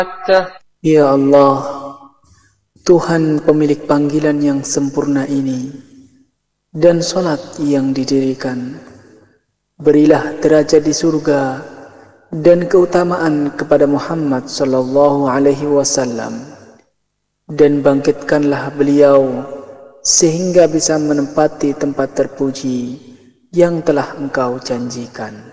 Ya Allah, Tuhan pemilik panggilan yang sempurna ini dan salat yang didirikan, berilah derajat di surga dan keutamaan kepada Muhammad sallallahu alaihi wasallam, dan bangkitkanlah beliau sehingga bisa menempati tempat terpuji yang telah Engkau janjikan.